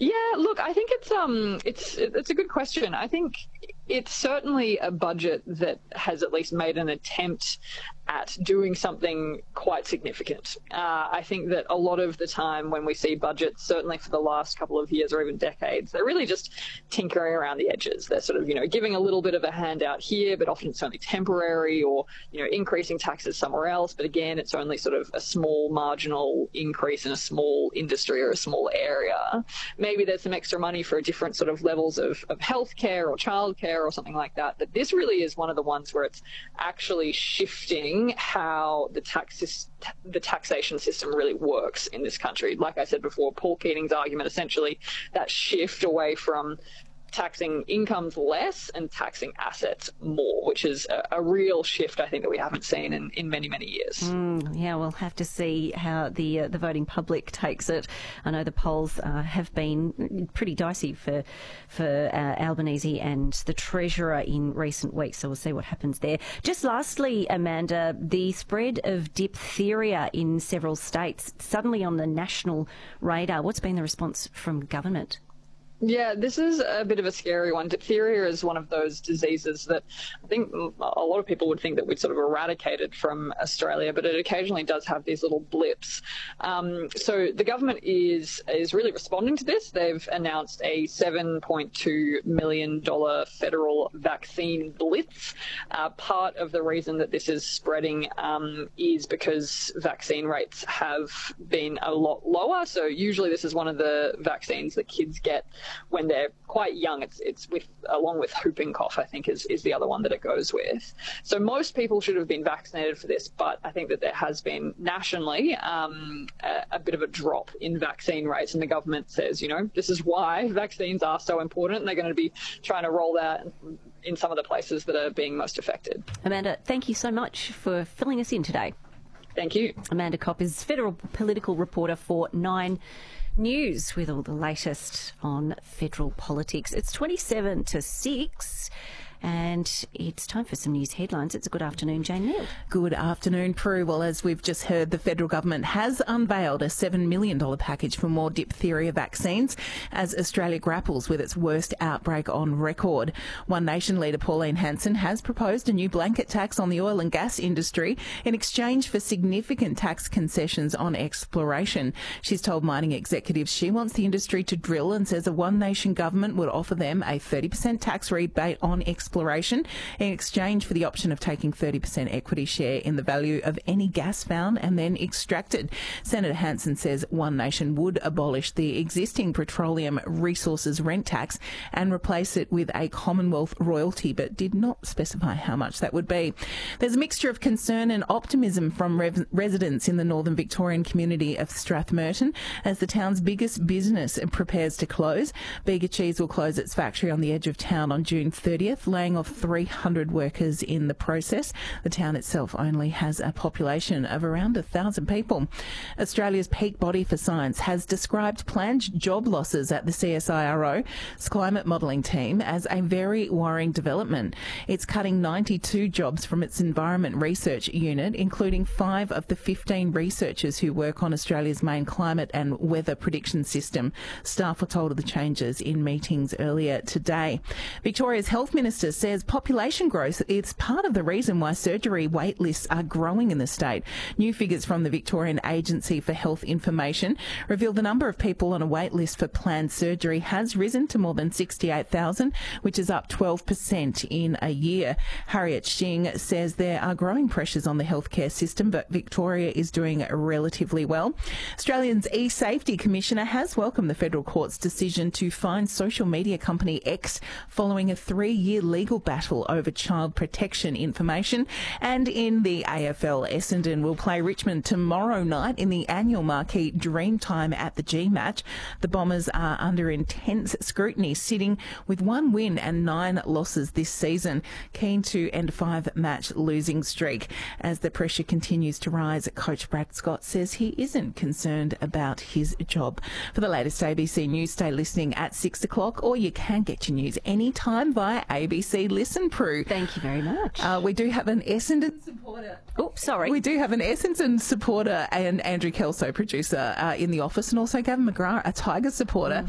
Yeah, look, I think it's a good question. I think it's certainly a budget that has at least made an attempt at doing something quite significant. I think that a lot of the time when we see budgets, certainly for the last couple of years or even decades, they're really just tinkering around the edges. They're sort of, giving a little bit of a handout here, but often it's only temporary, or, increasing taxes somewhere else. But again, it's only sort of a small marginal increase in a small industry or a small area. Maybe there's some extra money for different sort of levels of healthcare or childcare or something like that. But this really is one of the ones where it's actually shifting how the taxation system really works in this country. Like I said before, Paul Keating's argument, essentially that shift away from taxing incomes less and taxing assets more, which is a real shift, I think, that we haven't seen in many, many years. Yeah, we'll have to see how the voting public takes it. I know the polls have been pretty dicey for Albanese and the Treasurer in recent weeks, so we'll see what happens there. Just lastly, Amanda, the spread of diphtheria in several states suddenly on the national radar. What's been the response from government? Yeah, this is a bit of a scary one. Diphtheria is one of those diseases that I think a lot of people would think that we'd sort of eradicated from Australia, but it occasionally does have these little blips. So the government is really responding to this. They've announced a $7.2 million federal vaccine blitz. Part of the reason that this is spreading is because vaccine rates have been a lot lower. So usually this is one of the vaccines that kids get when they're quite young. It's along with whooping cough, I think, is the other one that it goes with. So most people should have been vaccinated for this, but I think that there has been nationally a bit of a drop in vaccine rates, and the government says, this is why vaccines are so important, and they're going to be trying to roll that in some of the places that are being most affected. Amanda, thank you so much for filling us in today. Thank you. Amanda Kopp is federal political reporter for Nine News with all the latest on federal politics. It's 27 to 6. And it's time for some news headlines. It's a good afternoon, Jane Neal. Good afternoon, Prue. Well, as we've just heard, the federal government has unveiled a $7 million package for more diphtheria vaccines as Australia grapples with its worst outbreak on record. One Nation leader Pauline Hanson has proposed a new blanket tax on the oil and gas industry in exchange for significant tax concessions on exploration. She's told mining executives she wants the industry to drill and says a One Nation government would offer them a 30% tax rebate on exploration in exchange for the option of taking 30% equity share in the value of any gas found and then extracted. Senator Hanson says One Nation would abolish the existing petroleum resources rent tax and replace it with a Commonwealth royalty, but did not specify how much that would be. There's a mixture of concern and optimism from residents in the northern Victorian community of Strathmerton as the town's biggest business prepares to close. Bega Cheese will close its factory on the edge of town on June 30th, laying off 300 workers in the process. The town itself only has a population of around 1,000 people. Australia's peak body for science has described planned job losses at the CSIRO's climate modelling team as a very worrying development. It's cutting 92 jobs from its environment research unit, including 5 of the 15 researchers who work on Australia's main climate and weather prediction system. Staff were told of the changes in meetings earlier today. Victoria's Health Minister says population growth is part of the reason why surgery wait lists are growing in the state. New figures from the Victorian Agency for Health Information reveal the number of people on a wait list for planned surgery has risen to more than 68,000, which is up 12% in a year. Harriet Shing says there are growing pressures on the healthcare system, but Victoria is doing relatively well. Australia's e-safety commissioner has welcomed the federal court's decision to fine social media company X following a 3-year legal battle over child protection information. And in the AFL, Essendon will play Richmond tomorrow night in the annual marquee Dreamtime at the G match. The Bombers are under intense scrutiny, sitting with 1 win and 9 losses this season, keen to end a 5-match losing streak. As the pressure continues to rise, Coach Brad Scott says he isn't concerned about his job. For the latest ABC News, stay listening at 6 o'clock, or you can get your news anytime via ABC Listen, Prue. Thank you very much. We do have an Essendon supporter. Oh, sorry. We do have an Essendon supporter and Andrew Kelso, producer, in the office, and also Gavin McGrath, a Tigers supporter.